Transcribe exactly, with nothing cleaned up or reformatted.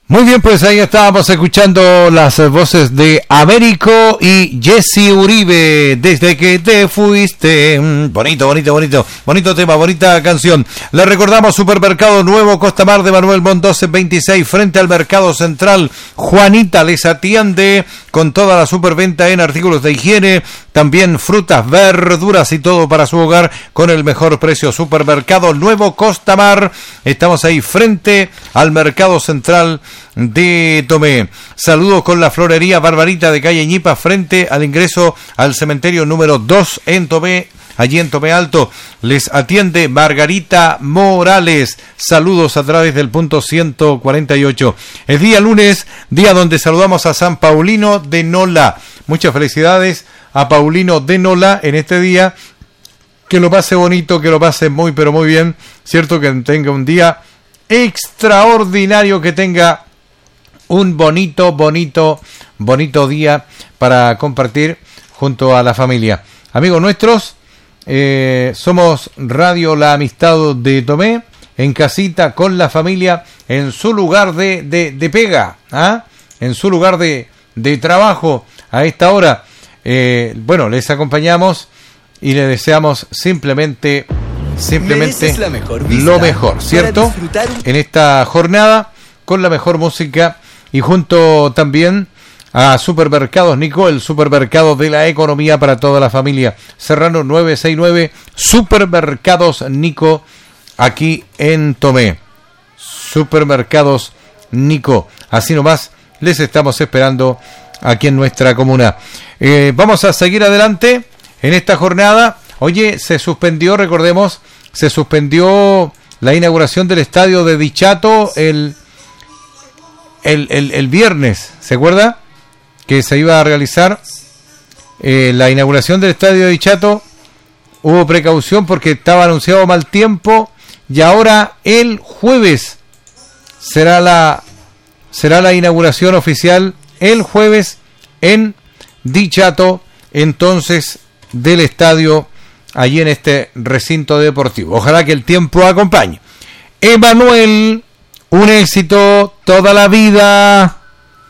Muy bien, pues ahí estábamos escuchando las voces de Américo y Jesse Uribe, Desde que te fuiste. Bonito, bonito, bonito, bonito tema, bonita canción. Le recordamos Supermercado Nuevo Costa Mar de Manuel Montt doce veintiséis, frente al Mercado Central. Juanita les atiende con toda la superventa en artículos de higiene, también frutas, verduras y todo para su hogar con el mejor precio. Supermercado Nuevo Costa Mar. Estamos ahí frente al Mercado Central de Tomé. Saludos con la florería Barbarita de calle Ñipa, frente al ingreso al cementerio número dos en Tomé, allí en Tomé Alto. Les atiende Margarita Morales. Saludos a través del punto ciento cuarenta y ocho. Es día lunes, día donde saludamos a San Paulino de Nola. Muchas felicidades a Paulino de Nola en este día. Que lo pase bonito, que lo pase muy pero muy bien, cierto, que tenga un día extraordinario, que tenga un bonito, bonito, bonito día para compartir junto a la familia. Amigos nuestros, eh, somos Radio La Amistad de Tomé, en casita con la familia, en su lugar de, de, de pega, ¿ah? en su lugar de, de trabajo a esta hora. Eh, bueno, les acompañamos y les deseamos simplemente, simplemente mejor lo mejor, ¿cierto? En esta jornada con la mejor música. Y junto también a Supermercados Nico, el supermercado de la economía para toda la familia. Serrano nueve sesenta y nueve, Supermercados Nico, aquí en Tomé. Supermercados Nico. Así nomás les estamos esperando aquí en nuestra comuna. Eh, vamos a seguir adelante en esta jornada. Oye, se suspendió, recordemos, se suspendió la inauguración del estadio de Dichato el... El, el, el viernes, ¿se acuerda? Que se iba a realizar eh, la inauguración del estadio de Dichato. Hubo precaución porque estaba anunciado mal tiempo. Y ahora el jueves será la, será la inauguración oficial. El jueves en Dichato, entonces, del estadio allí en este recinto deportivo. Ojalá que el tiempo acompañe. Emanuel, un éxito toda la vida.